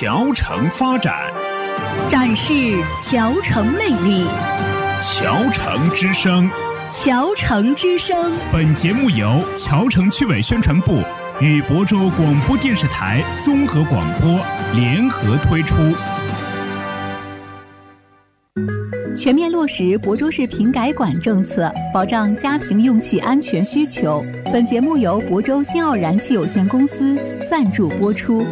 侨城发展， 展示侨城魅力。 侨城之声， 侨城之声。 本节目由侨城区委宣传部与亳州广播电视台综合广播联合推出。 全面落实亳州市品改管政策，保障家庭用气安全需求。本节目由亳州新奥燃气有限公司赞助播出。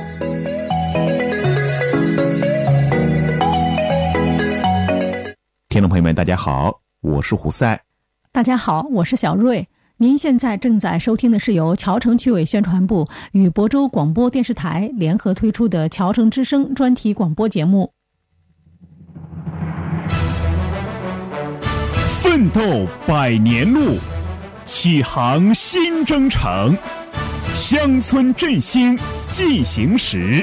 听众朋友们，大家好，我是胡赛。 大家好，我是小瑞。您现在正在收听的是由侨城区委宣传部与亳州广播电视台联合推出的侨城之声专题广播节目。 奋斗百年路，启航新征程，乡村振兴进行时。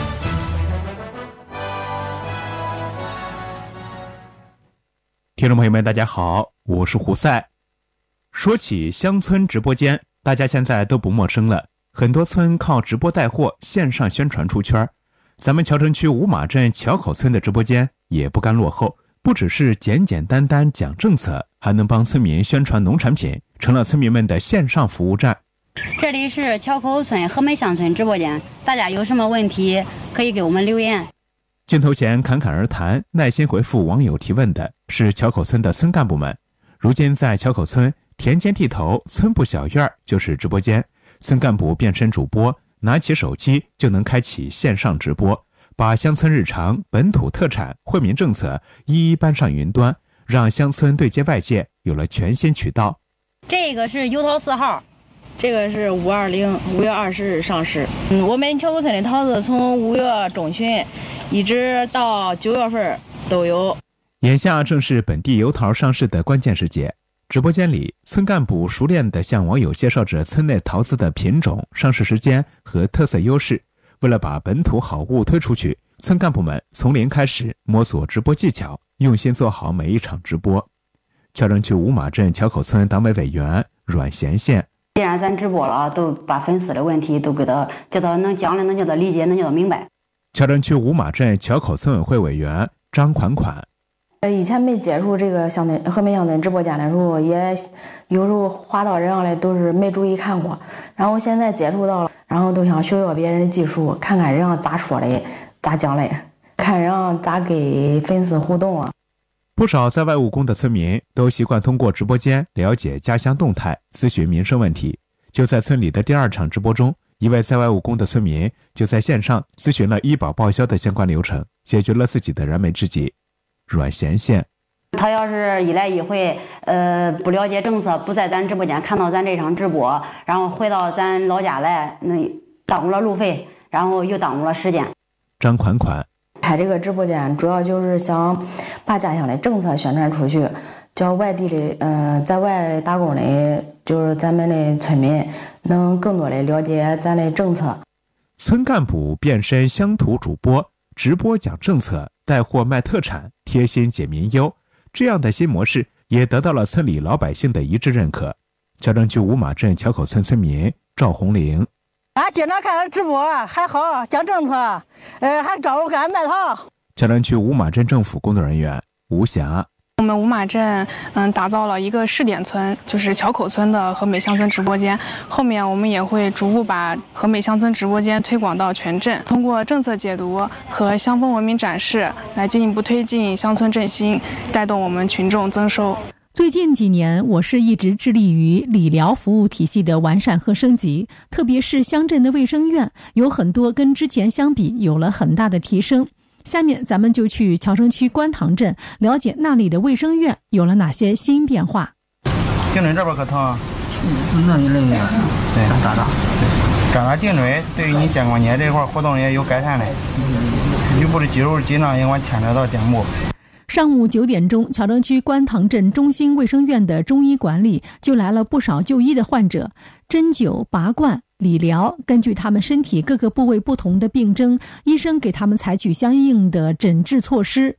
听众朋友们，大家好，我是胡赛。说起乡村直播间，大家现在都不陌生了，很多村靠直播带货线上宣传出圈。咱们侨城区五马镇桥口村的直播间也不甘落后，不只是简简单单讲政策，还能帮村民宣传农产品，成了村民们的线上服务站。 这里是桥口村和美乡村直播间，大家有什么问题可以给我们留言。 镜头前侃侃而谈，耐心回复网友提问的是桥口村的村干部们。如今在桥口村，田间地头，村部小院就是直播间，村干部变身主播，拿起手机就能开启线上直播，把乡村日常、本土特产、惠民政策一一搬上云端，让乡村对接外界有了全新渠道。 这个是油桃4号， 这个是520，5月20日上市。我们桥口村的桃子从5月中旬一直到9月份都有。 眼下正是本地油桃上市的关键时节，直播间里，村干部熟练地向网友介绍着村内桃子的品种、上市时间和特色优势。为了把本土好物推出去，村干部们从零开始摸索直播技巧，用心做好每一场直播。侨城区五马镇桥口村党委委员阮贤贤： 既然咱直播了，都把粉丝的问题都给他，叫他能讲的，能叫他理解，能叫他明白。 侨城区五马镇桥口村委会委员张款款： 以前没接触这个乡村和美乡村直播间的时候，也有时候滑到人上来都是没注意看过，然后现在接触到了，然后都想学学别人的技术，看看人家咋说的，咋讲的，看人家咋给粉丝互动啊。 不少在外务工的村民都习惯通过直播间了解家乡动态，咨询民生问题。就在村里的第2场直播中，一位在外务工的村民就在线上咨询了医保报销的相关流程，解决了自己的燃眉之急。阮贤贤： 他要是一来一回不了解政策，不在咱直播间看到咱这场直播，然后回到咱老家来，那耽误了路费，然后又耽误了时间。 张款款： 开这个直播间主要就是想把家乡的政策宣传出去，叫外地的在外打工的，就是咱们的村民能更多的了解咱的政策。 村干部变身乡土主播，直播讲政策，带货卖特产，贴心解民忧，这样的新模式也得到了村里老百姓的一致认可。侨城区五马镇桥口村村民赵红玲： 经常看他直播，还好讲政策，还招呼给俺卖桃。 侨城区五马镇政府工作人员吴霞： 我们五马镇打造了一个试点村，就是桥口村的和美乡村直播间。后面我们也会逐步把和美乡村直播间推广到全镇，通过政策解读和乡风文明展示，来进一步推进乡村振兴，带动我们群众增收。 最近几年，我市一直致力于理疗服务体系的完善和升级，特别是乡镇的卫生院，有很多跟之前相比有了很大的提升。下面咱们就去侨城区观塘镇了解那里的卫生院有了哪些新变化。 颈椎这边可疼啊？ 那你累呀？ 对， 咋？ 扎扎颈椎对于你肩关节这块活动也有改善的，局部的肌肉紧张也管牵扯到肩部。 上午9点钟，侨城区观塘镇中心卫生院的中医馆里就来了不少就医的患者，针灸、拔罐、理疗，根据他们身体各个部位不同的病症，医生给他们采取相应的诊治措施。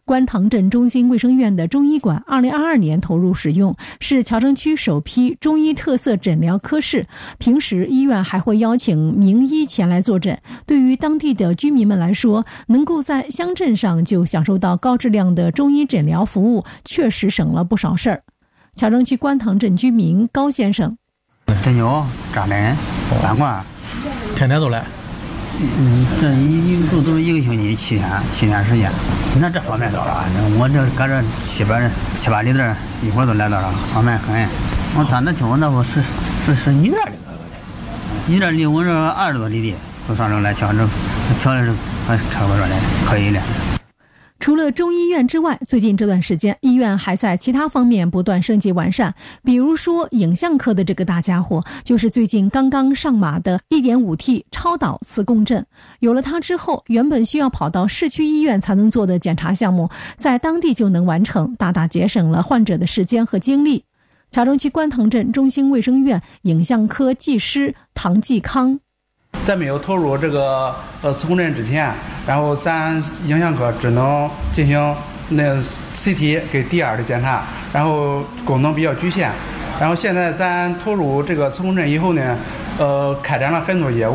观塘镇中心卫生院的中医馆2022年投入使用，是谯城区首批中医特色诊疗科室。平时医院还会邀请名医前来坐诊。对于当地的居民们来说，能够在乡镇上就享受到高质量的中医诊疗服务，确实省了不少事儿。谯城区观塘镇居民高先生： 针灸、扎针、拔罐， 天天都来。 这一住都是1个星期7天时间。那这方便多了，我这搁这7、8里地，一会儿都来到了，方便很。我咱那听我那不是1点里头，1点离我这20多里地，都上这来瞧，这瞧的是差不多的，可以了。 除了中医院之外，最近这段时间，医院还在其他方面不断升级完善。比如说影像科的这个大家伙，就是最近刚刚上马的 1.5T 超导磁共振。有了它之后，原本需要跑到市区医院才能做的检查项目，在当地就能完成，大大节省了患者的时间和精力。谯城区观塘镇中心卫生院影像科技师唐继康： 在没有投入这个磁共振之前，然后咱影像科只能进行那 CT 给DR 的检查，然后功能比较局限。然后现在咱投入这个磁共振以后呢，开展了很多业务。